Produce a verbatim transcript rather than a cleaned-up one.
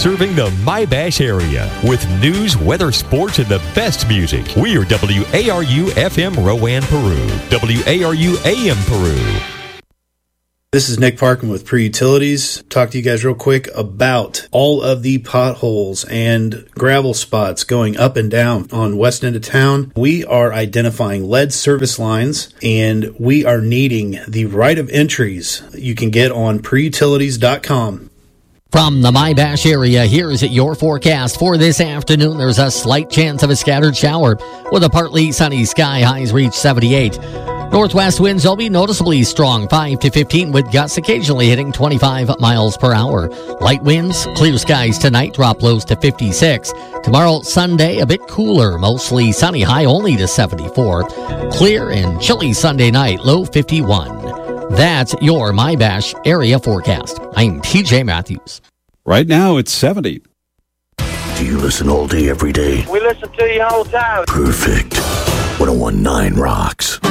serving the My-Bash area with news, weather, sports, and the best music. We are W A R U F M Rowan, Peru. W A R U A M Peru. This is Nick Parkin with Pre-Utilities. Talk to you guys real quick about all of the potholes and gravel spots going up and down on west end of town. We are identifying lead service lines, and we are needing the right of entries you can get on pre utilities dot com. From the My-Bash area, here's your forecast for this afternoon. There's a slight chance of a scattered shower with a partly sunny sky. Highs reach seventy-eight. Northwest winds will be noticeably strong, five to fifteen, with gusts occasionally hitting twenty-five miles per hour. Light winds, clear skies tonight, drop lows to fifty-six. Tomorrow, Sunday, a bit cooler, mostly sunny, high only to seventy-four. Clear and chilly Sunday night, low fifty-one. That's your My-Bash area forecast. I'm T J Matthews. Right now, it's seventy. Do you listen all day, every day? We listen to you all the time. Perfect. one oh one point nine rocks.